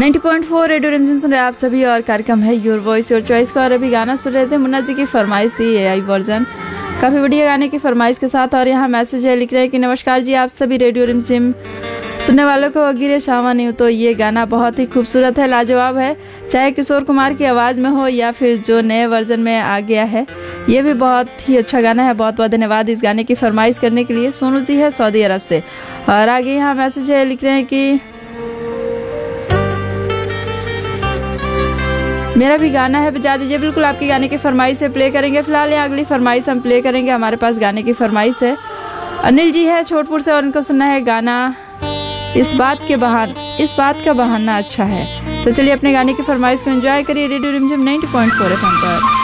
90.4 radio रिमझिम सुन रहे आप सभी और कार्यक्रम है योर वॉइस योर चॉइस का। और अभी गाना सुन रहे थे, मुन्ना जी की फरमाइश थी एआई वर्जन, काफ़ी बढ़िया गाने की फरमाइश के साथ। और यहाँ मैसेज है, लिख रहे हैं कि नमस्कार जी, आप सभी रेडियो रिमझिम सुनने वालों को अगिरे शामा नहीं हो तो ये गाना बहुत ही खूबसूरत है, लाजवाब है, चाहे किशोर कुमार की आवाज़ में हो या फिर जो नए वर्जन में आ गया है, ये भी बहुत ही अच्छा गाना है। बहुत बहुत धन्यवाद इस गाने की फरमाइश करने के लिए। सोनू जी है सऊदी अरब से। और आगे यहाँ मैसेज है, लिख रहे हैं कि मेरा भी गाना है, बजा दीजिए। बिल्कुल आपकी गाने की फरमाइश से प्ले करेंगे। फिलहाल यहाँ अगली फरमाइश हम प्ले करेंगे। हमारे पास गाने की फरमाइश है, अनिल जी है छोटपुर से और उनको सुनना है गाना इस बात का बहाना अच्छा है। तो चलिए अपने गाने की फरमाइश को एंजॉय करिए रेडियो रिमझिम 90.4 FM पर।